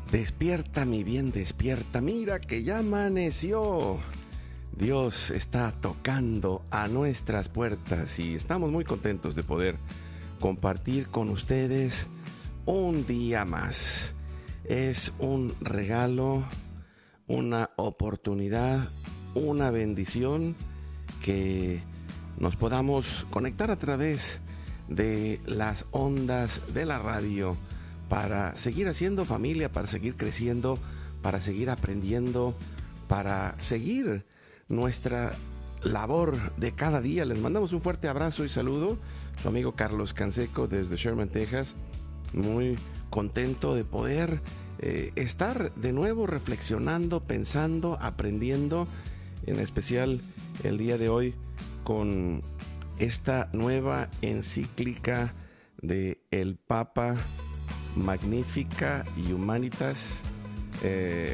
Despierta, mi bien, despierta. Mira que ya amaneció. Dios está tocando a nuestras puertas y estamos muy contentos de poder compartir con ustedes un día más. Es un regalo, una oportunidad, una bendición que nos podamos conectar a través de las ondas de la radio para seguir haciendo familia, para seguir creciendo, para seguir aprendiendo, para seguir nuestra labor de cada día. Les mandamos un fuerte abrazo y saludo. Su amigo Carlos Canseco desde Sherman, Texas. Muy contento de poder estar de nuevo reflexionando, pensando, aprendiendo, en especial el día de hoy con esta nueva encíclica de el Papa Magnificat Humanitas. Es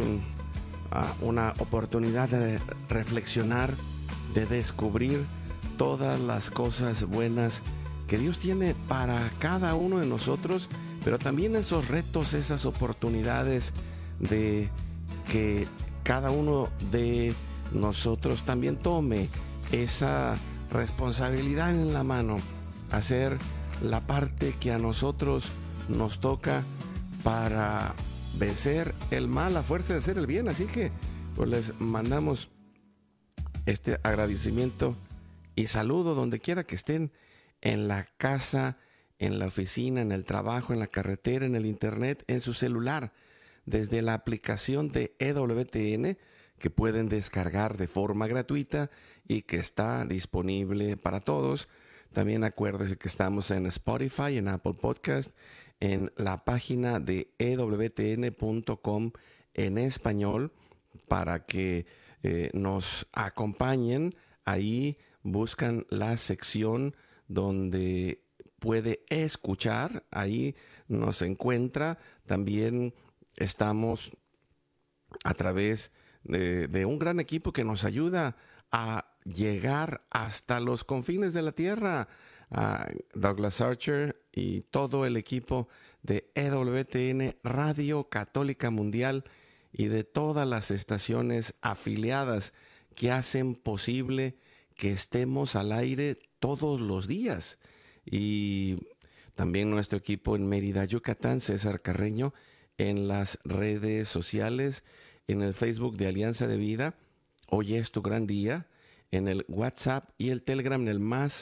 una oportunidad de reflexionar, de descubrir todas las cosas buenas que Dios tiene para cada uno de nosotros, pero también esos retos, esas oportunidades de que cada uno de nosotros también tome esa responsabilidad en la mano, hacer la parte que a nosotros nos toca para vencer el mal a fuerza de hacer el bien. Así que pues les mandamos este agradecimiento y saludo donde quiera que estén, en la casa, en la oficina, en el trabajo, en la carretera, en el internet, en su celular, desde la aplicación de EWTN que pueden descargar de forma gratuita y que está disponible para todos. También acuérdense que estamos en Spotify, en Apple Podcast, en la página de ewtn.com en español, para que nos acompañen. Ahí buscan la sección donde puede escuchar, ahí nos encuentra. También estamos a través de un gran equipo que nos ayuda a llegar hasta los confines de la tierra. Douglas Archer y todo el equipo de EWTN Radio Católica Mundial y de todas las estaciones afiliadas que hacen posible que estemos al aire todos los días. Y también nuestro equipo en Mérida, Yucatán, César Carreño, en las redes sociales, en el Facebook de Alianza de Vida, Hoy es tu gran día, en el WhatsApp y el Telegram, en el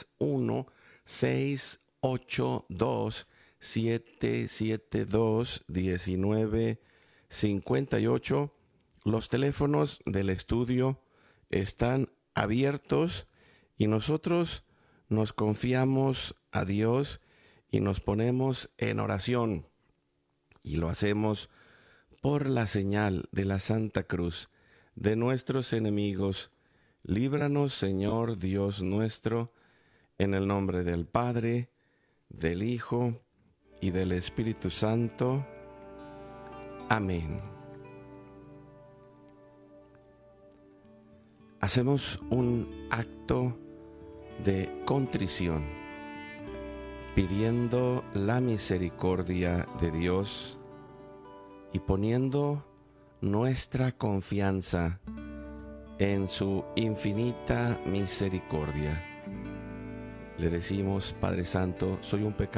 +1-682-772-1958. Los teléfonos del estudio están abiertos y nosotros nos confiamos a Dios y nos ponemos en oración. Y lo hacemos por la señal de la Santa Cruz de nuestros enemigos. Líbranos, Señor Dios nuestro, en el nombre del Padre, del Hijo y del Espíritu Santo. Amén. Hacemos un acto de contrición, pidiendo la misericordia de Dios y poniendo nuestra confianza en su infinita misericordia. Le decimos: Padre Santo, soy un pecador